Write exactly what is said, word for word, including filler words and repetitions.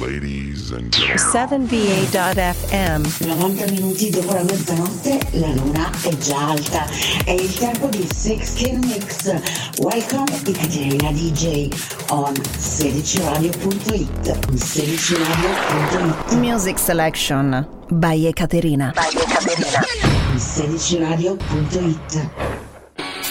Ladies and gentlemen. seven V A dot F M. novanta minuti dopo la mezzanotte, la luna è già alta. È il tempo di Six King Mix. Welcome Ekaterina D J on sedici radio punto it. sedici radio punto it. Music Selection by Ekaterina. sedici radio punto it.